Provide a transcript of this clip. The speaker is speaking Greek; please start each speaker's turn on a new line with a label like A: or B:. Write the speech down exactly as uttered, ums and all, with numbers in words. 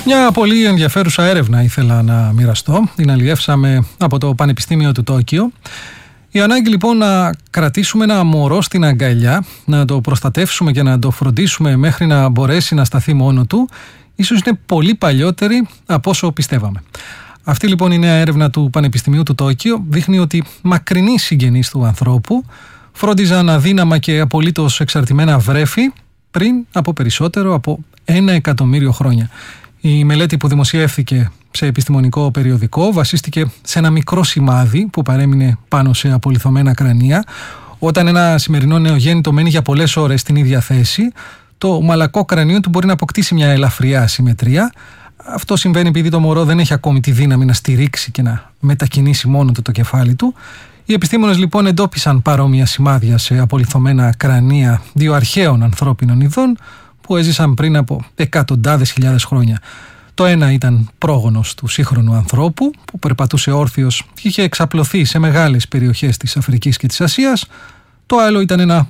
A: Μια πολύ ενδιαφέρουσα έρευνα ήθελα να μοιραστώ. Την αλλιεύσαμε από το Πανεπιστήμιο του Τόκιο. Η ανάγκη λοιπόν να κρατήσουμε ένα μωρό στην αγκαλιά, να το προστατεύσουμε και να το φροντίσουμε μέχρι να μπορέσει να σταθεί μόνο του, ίσως είναι πολύ παλιότερη από όσο πιστεύαμε. Αυτή λοιπόν η νέα έρευνα του Πανεπιστημίου του Τόκιο δείχνει ότι μακρινοί συγγενείς του ανθρώπου φρόντιζαν αδύναμα και απολύτως εξαρτημένα βρέφη πριν από περισσότερο από ένα εκατομμύριο χρόνια. Η μελέτη που δημοσιεύθηκε σε επιστημονικό περιοδικό βασίστηκε σε ένα μικρό σημάδι που παρέμεινε πάνω σε απολιθωμένα κρανία. Όταν ένα σημερινό νεογέννητο μένει για πολλές ώρες στην ίδια θέση, το μαλακό κρανίο του μπορεί να αποκτήσει μια ελαφριά ασυμμετρία. Αυτό συμβαίνει επειδή το μωρό δεν έχει ακόμη τη δύναμη να στηρίξει και να μετακινήσει μόνο του το κεφάλι του. Οι επιστήμονες λοιπόν εντόπισαν παρόμοια σημάδια σε απολιθωμένα κρανία δύο αρχαίων ανθρώπινων ειδών που έζησαν πριν από εκατοντάδες χιλιάδες χρόνια. Το ένα ήταν πρόγονος του σύγχρονου ανθρώπου που περπατούσε όρθιος και είχε εξαπλωθεί σε μεγάλες περιοχές της Αφρικής και της Ασίας. Το άλλο ήταν ένα